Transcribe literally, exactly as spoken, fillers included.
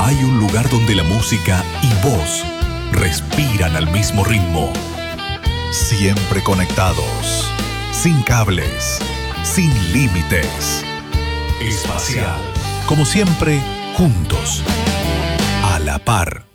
Hay un lugar donde la música y vos respiran al mismo ritmo. Siempre conectados, sin cables, sin límites. Espacial. Como siempre, juntos, a la par.